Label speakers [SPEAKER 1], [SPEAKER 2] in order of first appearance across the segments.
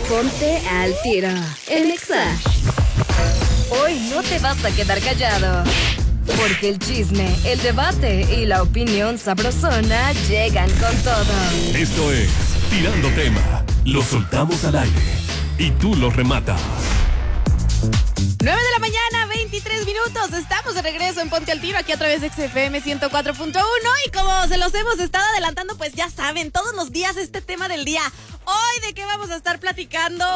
[SPEAKER 1] Ponte al tiro en Exa. Hoy no te vas a quedar callado, porque el chisme, el debate y la opinión sabrosona llegan con todo.
[SPEAKER 2] Esto es Tirando Tema. Lo soltamos al aire y tú lo rematas.
[SPEAKER 3] 9 de la mañana, 23 minutos. Estamos de regreso en Ponte al Tiro, aquí a través de XFM 104.1. Y como se los hemos estado adelantando, pues ya saben, todos los días este tema del día. Hoy, ¿de qué vamos a estar platicando?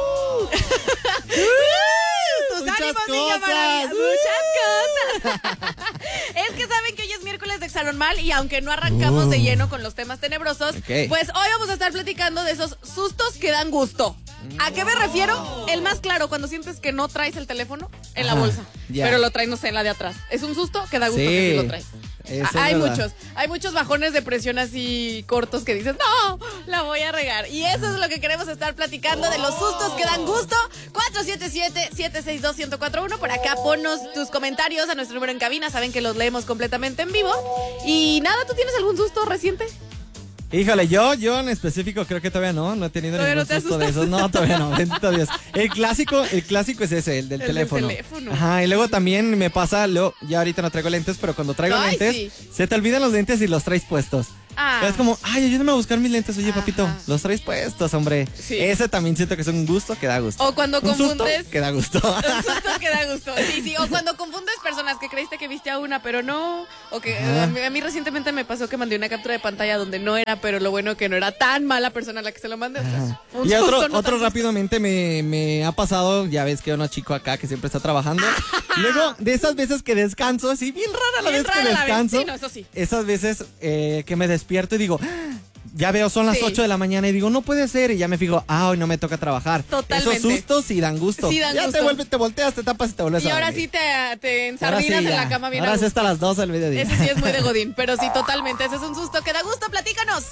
[SPEAKER 3] Tus
[SPEAKER 4] Muchas
[SPEAKER 3] ánimos, niña
[SPEAKER 4] cosas.
[SPEAKER 3] maravilla. Muchas cosas. Es que saben que hoy es miércoles de Extra Normal y aunque no arrancamos de lleno con los temas tenebrosos, pues hoy vamos a estar platicando de esos sustos que dan gusto. ¿A qué me refiero? El más claro, cuando sientes que no traes el teléfono en la bolsa, pero lo traes, no sé, en la de atrás. Es un susto que da gusto que sí lo traes. Hay muchos bajones de presión así cortos que dices, no, la voy a regar. Y eso es lo que queremos estar platicando, de los sustos que dan gusto. 477-762-1041. Por acá ponnos tus comentarios a nuestro número en cabina. Saben que los leemos completamente en vivo. Y nada, ¿tú tienes algún susto reciente?
[SPEAKER 4] Híjole, yo en específico creo que todavía no he tenido ningún susto de esos. No, todavía no, bendito Dios. El clásico es ese, el del teléfono. Ajá, y luego también me pasa, ya ahorita no traigo lentes, pero cuando traigo lentes, se te olvidan los lentes y los traes puestos. Es como, ayúdame a buscar mis lentes, oye, papito, los traes puestos, hombre. Sí. Ese también siento que es un gusto que da gusto.
[SPEAKER 3] O cuando confundes.
[SPEAKER 4] Susto que da gusto.
[SPEAKER 3] Un susto que da gusto. Sí. O cuando confundes personas que creíste que viste a una, pero no. O que a mí recientemente me pasó que mandé una captura de pantalla donde no era, pero lo bueno que no era tan mala persona la que se lo mandé.
[SPEAKER 4] Y otro rápidamente me ha pasado, ya ves que uno chico acá que siempre está trabajando. Luego, de esas veces que descanso, así bien rara la vez que descanso.
[SPEAKER 3] Sí, no, eso sí.
[SPEAKER 4] Esas veces que me despierto y digo, ya veo, son las 8 de la mañana y digo, no puede ser. Y ya me fijo, hoy no me toca trabajar.
[SPEAKER 3] Totalmente.
[SPEAKER 4] Esos sustos sí dan gusto.
[SPEAKER 3] Sí dan gusto.
[SPEAKER 4] Te volteas, te tapas y te vuelves a dormir.
[SPEAKER 3] Y ahora sí te ensardinas en la cama bien.
[SPEAKER 4] Ahora sí hasta las 12 del mediodía.
[SPEAKER 3] Ese sí es muy de godín, pero sí, totalmente. Ese es un susto que da gusto. Platícanos.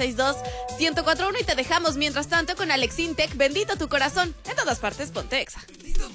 [SPEAKER 3] 477-762-1041 y te dejamos mientras tanto con Alex Intec. Bendito tu corazón. En todas partes, ponte Exa.